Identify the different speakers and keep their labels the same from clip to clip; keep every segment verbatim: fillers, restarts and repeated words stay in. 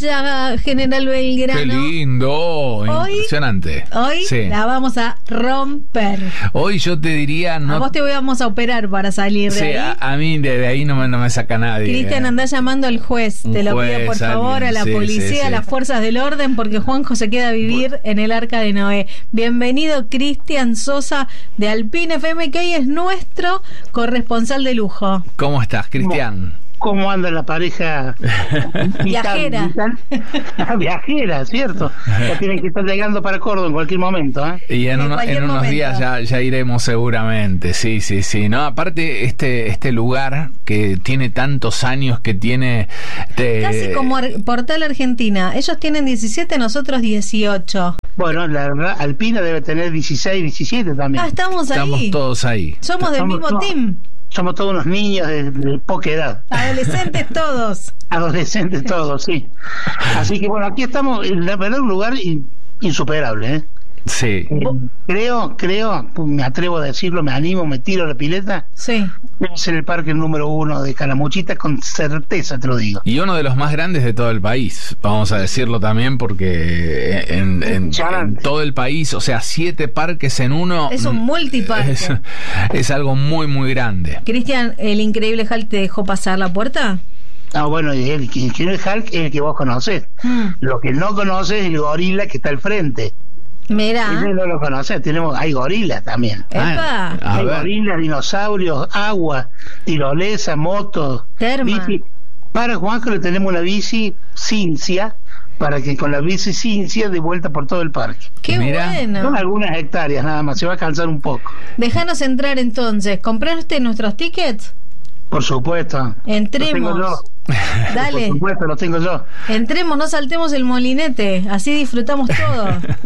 Speaker 1: Ya, General Belgrano.
Speaker 2: Qué lindo,
Speaker 1: hoy,
Speaker 2: impresionante.
Speaker 1: Hoy sí. La vamos a romper.
Speaker 2: Hoy yo te diría... No,
Speaker 1: a vos te vamos a operar para salir de
Speaker 2: sí,
Speaker 1: ahí.
Speaker 2: A, a mí de, de ahí no me, no me saca nadie.
Speaker 1: Cristian,
Speaker 2: eh.
Speaker 1: andá llamando al juez.
Speaker 2: Un
Speaker 1: te lo
Speaker 2: juez,
Speaker 1: pido por favor,
Speaker 2: alguien,
Speaker 1: a la
Speaker 2: sí,
Speaker 1: policía,
Speaker 2: sí, sí.
Speaker 1: a las fuerzas del orden, porque Juanjo se queda a vivir en el Arca de Noé. Bienvenido, Cristian Sosa, de Alpine F M, que hoy es nuestro corresponsal de lujo.
Speaker 2: ¿Cómo estás, Cristian?
Speaker 3: ¿Cómo anda la pareja
Speaker 1: viajera?
Speaker 3: Vital, vital. Viajera, ¿cierto? Ya tienen que estar llegando para Córdoba en cualquier momento, ¿eh?
Speaker 2: Y en, uno, en unos momento. días ya, ya iremos seguramente, sí, sí, sí. No, aparte este este lugar que tiene tantos años, que tiene... Te...
Speaker 1: Casi como Portal Argentina. Ellos tienen diecisiete, nosotros dieciocho.
Speaker 3: Bueno, la verdad, Alpina debe tener dieciséis, diecisiete también.
Speaker 1: Ah, estamos ahí.
Speaker 2: Estamos todos ahí.
Speaker 1: Somos del mismo
Speaker 3: todos.
Speaker 1: team.
Speaker 3: Somos todos unos niños de, de poca edad.
Speaker 1: Adolescentes todos.
Speaker 3: Adolescentes todos, sí. Así que bueno, aquí estamos, en la verdad, un lugar in, insuperable, ¿eh?
Speaker 2: Sí.
Speaker 3: Eh, creo, creo, me atrevo a decirlo, me animo, me tiro a la pileta.
Speaker 1: Sí.
Speaker 3: Debe ser el parque número uno de Calamuchita, con certeza te lo digo.
Speaker 2: Y uno de los más grandes de todo el país, vamos a decirlo también, porque en, en, en todo el país, o sea, siete parques en uno.
Speaker 1: Es un multiparque.
Speaker 2: Es, es algo muy, muy grande.
Speaker 1: Cristian, ¿el increíble Hulk te dejó pasar la puerta?
Speaker 3: Ah, bueno, y el que no es Hulk es el que vos conocés. Hmm. Lo que no conoces es el gorila que está al frente.
Speaker 1: Mira.
Speaker 3: No lo conoces, tenemos, hay gorilas también.
Speaker 1: Epa.
Speaker 3: Hay gorilas, dinosaurios, agua, tirolesa, motos, bici. Para Juanjo le tenemos una bici Cincia, para que con la bici Cincia de vuelta por todo el parque.
Speaker 1: ¡Qué Mira. bueno!
Speaker 3: Son algunas hectáreas nada más, se va a cansar un poco.
Speaker 1: Déjanos entrar entonces. ¿Compraste nuestros tickets?
Speaker 3: Por supuesto.
Speaker 1: Entremos.
Speaker 3: Los tengo yo.
Speaker 1: Dale.
Speaker 3: Por supuesto, los tengo yo.
Speaker 1: Entremos, no saltemos el molinete, así disfrutamos todo.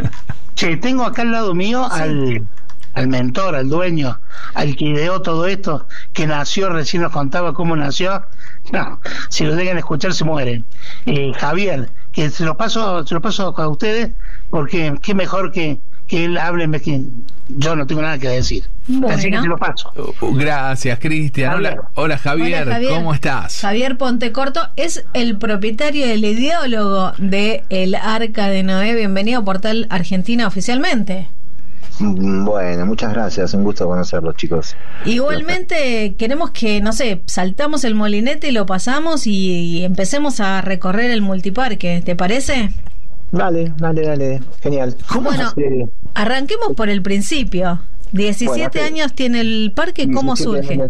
Speaker 3: Che, tengo acá al lado mío sí. al, al mentor, al dueño, al que ideó todo esto, que nació, recién nos contaba cómo nació. No, si lo dejan escuchar se mueren. Eh, Javier, que se lo paso, se lo paso a ustedes, porque qué mejor que, que él hable, que yo no tengo nada que decir. Bueno. Así que se lo paso.
Speaker 2: Gracias, Cristian. Hola, hola, Javier. Hola, Javier. ¿Cómo estás?
Speaker 1: Javier Pontecorto es el propietario, el ideólogo de el Arca de Noé. Bienvenido a Portal Argentina oficialmente.
Speaker 4: Bueno, muchas gracias, un gusto conocerlos, chicos.
Speaker 1: Igualmente queremos que, no sé, saltamos el molinete y lo pasamos y, y empecemos a recorrer el multiparque, ¿te parece?
Speaker 4: Dale, dale, dale, genial.
Speaker 1: Bueno, arranquemos por el principio. diecisiete bueno, años tiene el parque, ¿cómo surge?
Speaker 4: Años.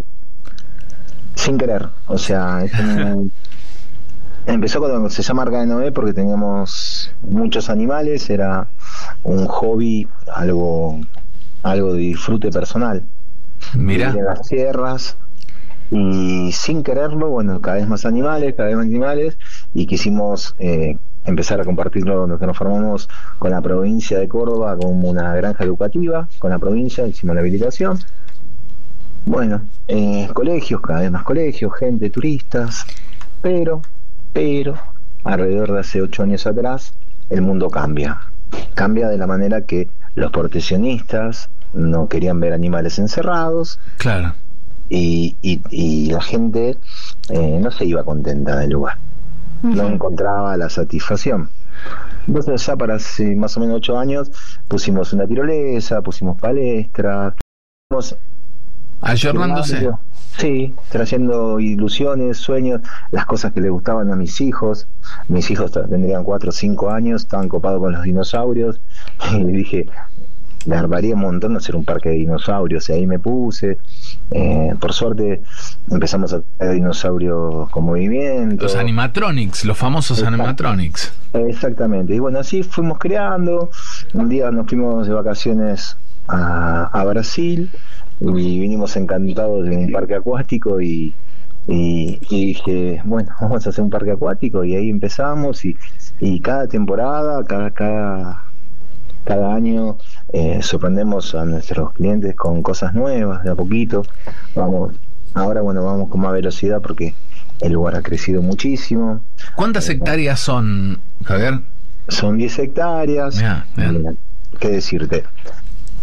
Speaker 4: Sin querer, o sea, es un... empezó cuando se llama Arca de Noé porque teníamos muchos animales, era un hobby, algo algo de disfrute personal.
Speaker 2: Mira.
Speaker 4: En las sierras, y sin quererlo, bueno, cada vez más animales, cada vez más animales, y quisimos eh, empezar a compartirlo. Nos transformamos con la provincia de Córdoba como una granja educativa, con la provincia, hicimos la habilitación. Bueno, eh, colegios, cada vez más colegios, gente, turistas, pero, pero, alrededor de hace ocho años atrás, el mundo cambia. Cambia de la manera que los proteccionistas no querían ver animales encerrados.
Speaker 2: Claro.
Speaker 4: Y, y, y la gente eh, no se iba contenta del lugar. Uh-huh. No encontraba la satisfacción. Entonces ya para hace más o menos ocho años pusimos una tirolesa, pusimos palestras, pusimos
Speaker 2: ayornándose.
Speaker 4: Sí, trayendo ilusiones, sueños, las cosas que les gustaban a mis hijos. Mis hijos tendrían cuatro o cinco años, estaban copados con los dinosaurios, y dije, les armaría un montón hacer un parque de dinosaurios, y ahí me puse. Eh, por suerte empezamos a tener dinosaurios con movimiento.
Speaker 2: Los animatronics, los famosos Exacto. animatronics.
Speaker 4: Exactamente, y bueno, así fuimos creando. Un día nos fuimos de vacaciones a, a Brasil, y vinimos encantados de un parque acuático, y, y, y dije, bueno, vamos a hacer un parque acuático, y ahí empezamos, y, y cada temporada, cada cada, cada año eh, sorprendemos a nuestros clientes con cosas nuevas, de a poquito. Vamos, ahora bueno, vamos con más velocidad porque el lugar ha crecido muchísimo.
Speaker 2: ¿Cuántas eh, hectáreas son, Javier?
Speaker 4: Son diez hectáreas.
Speaker 2: Yeah, yeah.
Speaker 4: ¿Qué decirte?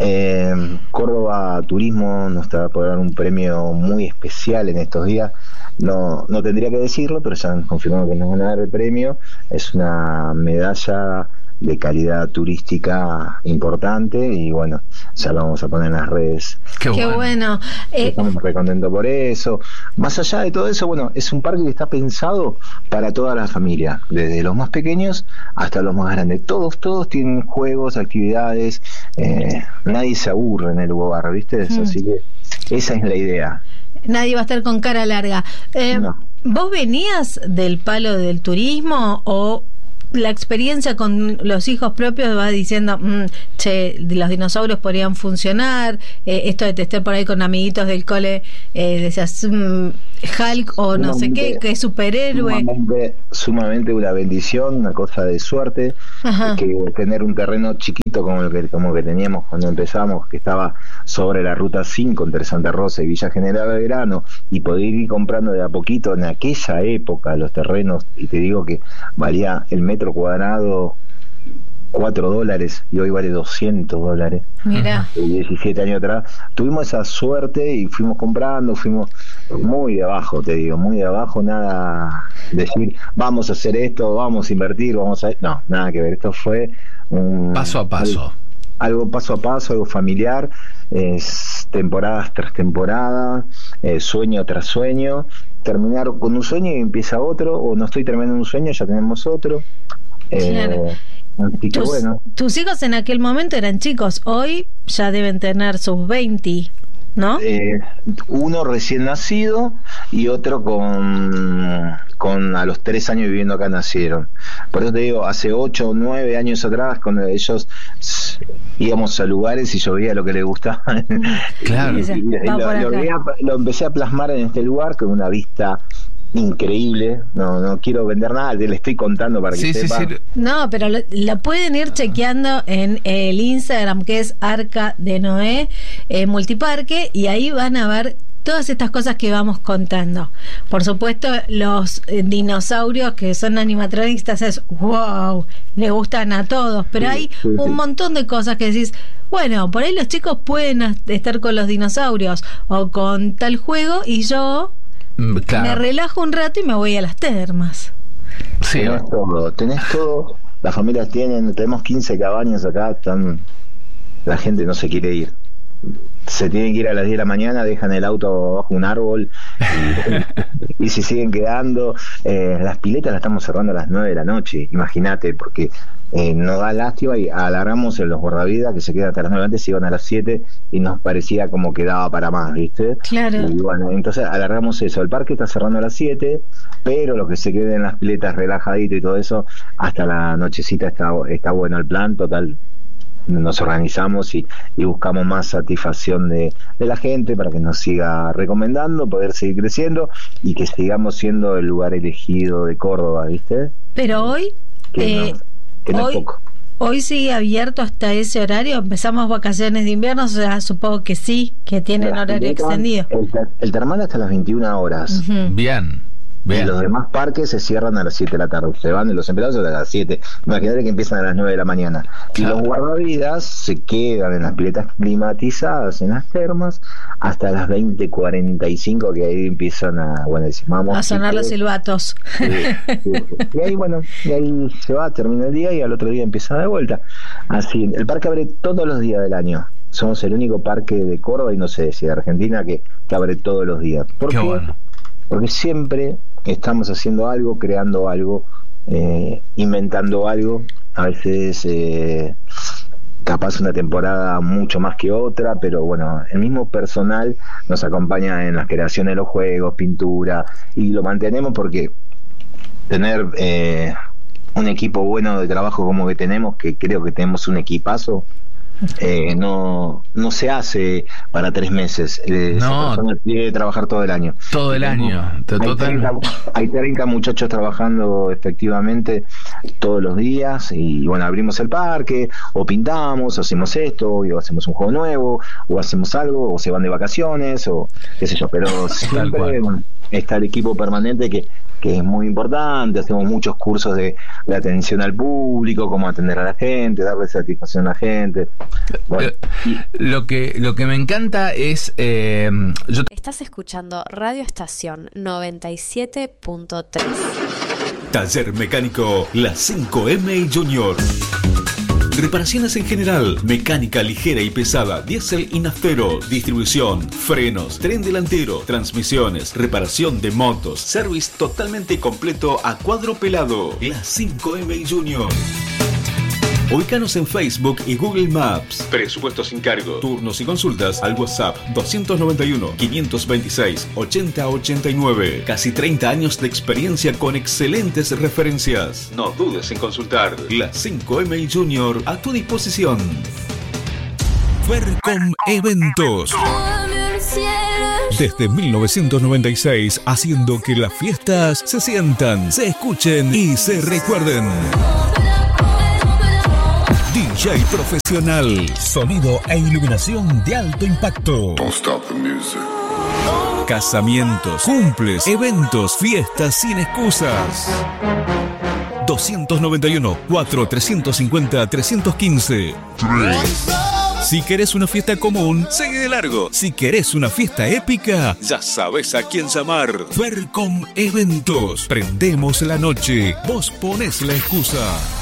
Speaker 4: Eh, Córdoba Turismo nos está por dar un premio muy especial en estos días. No, no tendría que decirlo, pero ya han confirmado que nos van a dar el premio. Es una medalla de calidad turística importante y bueno, ya lo vamos a poner en las redes.
Speaker 1: Qué, Qué bueno, bueno.
Speaker 4: Eh, estamos muy contentos por eso. Más allá de todo eso, bueno, es un parque que está pensado para toda la familia, desde los más pequeños hasta los más grandes. Todos, todos tienen juegos, actividades, eh, nadie se aburre en el lugar, ¿viste? Mm. Así que esa es la idea.
Speaker 1: Nadie va a estar con cara larga. Eh, no. ¿Vos venías del palo del turismo o la experiencia con los hijos propios va diciendo, mmm, che, los dinosaurios podrían funcionar, eh, esto de estar por ahí con amiguitos del cole, eh, decías mmm, Hulk o no sé qué, que es superhéroe?
Speaker 4: Sumamente, sumamente una bendición, una cosa de suerte. Ajá. Que tener un terreno chiquito como el que, como que teníamos cuando empezamos, que estaba sobre la ruta cinco entre Santa Rosa y Villa General Belgrano, y poder ir comprando de a poquito en aquella época los terrenos, y te digo que valía el metro cuadrado cuatro dólares y hoy vale doscientos dólares.
Speaker 1: Mira,
Speaker 4: diecisiete años atrás tuvimos esa suerte y fuimos comprando, fuimos muy de abajo, te digo, muy de abajo, nada decir vamos a hacer esto, vamos a invertir, vamos a, no, nada que ver, esto fue un
Speaker 2: paso a paso,
Speaker 4: algo, algo paso a paso, algo familiar, es temporadas tras temporada, eh, sueño tras sueño, terminar con un sueño y empieza otro, o no estoy terminando un sueño, ya tenemos otro.
Speaker 1: Claro.
Speaker 4: Eh, así que
Speaker 1: tus,
Speaker 4: bueno.
Speaker 1: Tus hijos en aquel momento eran chicos, hoy ya deben tener sus veinte, ¿no?
Speaker 4: Eh, uno recién nacido y otro con, con a los tres años viviendo acá nacieron. Por eso te digo, hace ocho o nueve años atrás, cuando ellos íbamos a lugares y yo veía lo que les gustaba.
Speaker 2: Claro.
Speaker 4: y, y, y lo, lo, veía, lo empecé a plasmar en este lugar con una vista increíble. No no quiero vender nada, le estoy contando para que
Speaker 2: sí,
Speaker 4: sepa.
Speaker 2: Sí, sí.
Speaker 1: No, pero lo, lo pueden ir chequeando en el Instagram, que es Arca de Noé eh, Multiparque, y ahí van a ver todas estas cosas que vamos contando. Por supuesto, los eh, dinosaurios que son animatronistas es wow, le gustan a todos, pero sí, hay sí, un sí. montón de cosas que decís, bueno, por ahí los chicos pueden estar con los dinosaurios o con tal juego y yo claro. me relajo un rato y me voy a las termas.
Speaker 4: Sí, tenés todo, tenés todo. Las familias tienen, tenemos quince cabañas acá, están, la gente no se quiere ir. Se tienen que ir a las diez de la mañana, dejan el auto bajo un árbol y, y se siguen quedando. Eh, las piletas las estamos cerrando a las nueve de la noche, imagínate, porque eh, nos da lástima y alargamos en los guardavidas que se quedan hasta las nueve, antes iban a las siete y nos parecía como que daba para más, ¿viste?
Speaker 1: Claro.
Speaker 4: Y bueno, entonces alargamos eso. El parque está cerrando a las siete, pero lo que se quede en las piletas relajadito y todo eso, hasta la nochecita está, está bueno el plan, total. Nos organizamos y, y buscamos más satisfacción de, de la gente para que nos siga recomendando, poder seguir creciendo y que sigamos siendo el lugar elegido de Córdoba, ¿viste?
Speaker 1: Pero hoy
Speaker 4: que
Speaker 1: eh,
Speaker 4: no, que no
Speaker 1: hoy,
Speaker 4: es poco.
Speaker 1: Hoy sigue abierto hasta ese horario. Empezamos vacaciones de invierno, o sea, supongo que sí, que tienen horario extendido.
Speaker 4: El, el termal hasta las veintiuna horas.
Speaker 2: Uh-huh. Bien. Bien.
Speaker 4: Y los demás parques se cierran a las siete de la tarde. Se van de los empleados a las siete. Imagínate que empiezan a las nueve de la mañana. Claro. Y los guardavidas se quedan en las piletas climatizadas, en las termas, hasta las veinte cuarenta y cinco, que ahí empiezan a, bueno, decir, vamos,
Speaker 1: a sonar los silbatos.
Speaker 4: Sí, sí, sí. Y ahí, bueno, y ahí se va, termina el día y al otro día empieza de vuelta. Así, el parque abre todos los días del año. Somos el único parque de Córdoba y no sé si de Argentina que, que abre todos los días. ¿Por qué?
Speaker 2: Qué bueno.
Speaker 4: Porque siempre estamos haciendo algo, creando algo, eh, inventando algo. A veces eh, capaz una temporada mucho más que otra, pero bueno, el mismo personal nos acompaña en la creación de los juegos, pintura, y lo mantenemos porque tener eh, un equipo bueno de trabajo como que tenemos, que creo que tenemos un equipazo, Eh, no no se hace para tres meses. Eh,
Speaker 2: no,
Speaker 4: esa persona tiene que trabajar todo el año.
Speaker 2: Todo el año.
Speaker 4: Hay treinta, hay treinta muchachos trabajando efectivamente todos los días y bueno, abrimos el parque o pintamos, o hacemos esto, o hacemos un juego nuevo, o hacemos algo, o se van de vacaciones, o qué sé yo, pero siempre bueno, está el equipo permanente que, que es muy importante. Hacemos muchos cursos de, de atención al público, cómo atender a la gente, darle satisfacción a la gente. Bueno, y,
Speaker 2: lo que lo que me encanta es eh, yo...
Speaker 5: Estás escuchando Radio Estación noventa y siete punto tres.
Speaker 6: Taller Mecánico La cinco eme Junior. Reparaciones en general, mecánica ligera y pesada, diésel y naftero, distribución, frenos, tren delantero, transmisiones, reparación de motos, service totalmente completo a cuadro pelado. La cinco eme Junior. Ubícanos en Facebook y Google Maps. Presupuesto sin cargo. Turnos y consultas al WhatsApp doscientos noventa y uno, quinientos veintiséis, ochenta ochenta y nueve. Casi treinta años de experiencia con excelentes referencias. No dudes en consultar. La cinco eme Junior a tu disposición. Fercom Eventos. Desde mil novecientos noventa y seis, haciendo que las fiestas se sientan, se escuchen y se recuerden. D J profesional, sonido e iluminación de alto impacto. Don't stop the music. Casamientos, cumples, eventos, fiestas sin excusas. doscientos noventa y uno, cuatro, trescientos cincuenta, trescientos quince. Si querés una fiesta común, sigue de largo. Si querés una fiesta épica, ya sabes a quién llamar. Fercom Eventos. Prendemos la noche, vos ponés la excusa.